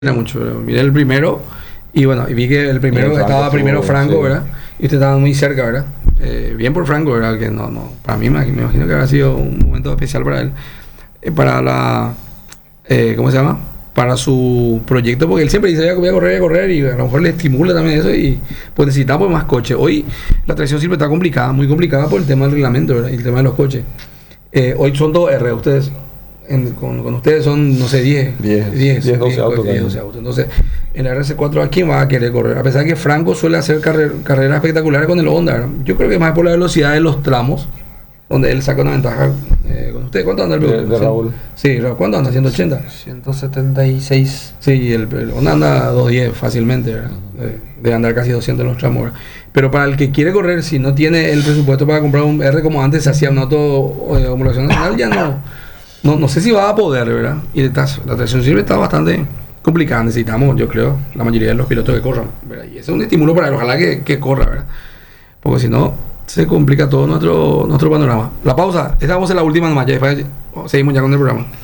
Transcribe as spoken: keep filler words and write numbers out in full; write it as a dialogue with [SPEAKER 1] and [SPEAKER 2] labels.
[SPEAKER 1] Era mucho, pero miré el primero y bueno, y vi que el primero
[SPEAKER 2] Franco
[SPEAKER 1] estaba
[SPEAKER 2] estuvo,
[SPEAKER 1] primero Franco,
[SPEAKER 2] sí.
[SPEAKER 1] ¿verdad? Y usted estaba muy cerca, ¿verdad? Eh, bien por Franco, ¿verdad? Que no, no, para mí me, me imagino que habrá sido un momento especial para él, eh, para la, eh, ¿cómo se llama? Para su proyecto, porque él siempre dice, voy a correr, voy a correr, y a lo mejor le estimula también eso, y pues necesitamos más coches. Hoy la tracción siempre está complicada, muy complicada por el tema del reglamento, ¿verdad? Y el tema de los coches. Eh, hoy son dos R, ustedes, en, con, con ustedes son, no sé, diez,
[SPEAKER 2] diez,
[SPEAKER 1] diez,
[SPEAKER 2] diez, doce autos.
[SPEAKER 1] diez, doce autos. Entonces, en la R C cuatro, ¿a quién va a querer correr? A pesar de que Franco suele hacer carrer, carreras espectaculares con el Honda, ¿verdad? Yo creo que más por la velocidad de los tramos, donde él saca una ventaja eh, con usted. ¿Cuánto anda el
[SPEAKER 2] De, de Raúl.
[SPEAKER 1] Sí, ¿cuánto anda? ¿ciento ochenta?
[SPEAKER 3] ciento setenta y seis.
[SPEAKER 1] Sí, el, el Honda anda a doscientos diez fácilmente, ¿verdad? Eh, de andar casi doscientos en los tramos, ¿verdad? Pero para el que quiere correr, si no tiene el presupuesto para comprar un R como antes se hacía una auto eh, homologación nacional, ya no, no no sé si va a poder, ¿verdad? Y la, la tracción simple está bastante complicada. Necesitamos, yo creo, la mayoría de los pilotos que corran, ¿verdad? Y ese es un estímulo para él, ojalá que, que corra, ¿verdad? Porque si no, se complica todo nuestro, nuestro panorama. La pausa, esta vamos a la última nomás, ya después seguimos ya con el programa.